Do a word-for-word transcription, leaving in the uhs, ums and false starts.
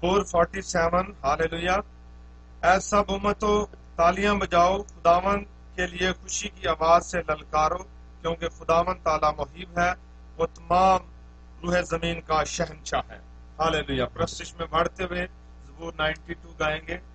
जबूर सैंतालीस, हालेलुया। ऐ सब उम्मतों, तालियां बजाओ, खुदावन के लिए खुशी की आवाज से ललकारो, क्योंकि खुदावन ताला मुहीब है, वो तमाम रूह जमीन का शहंशाह है। हालेलुया। प्रस्तिश में बढ़ते हुए जबूर बानवे गाएंगे।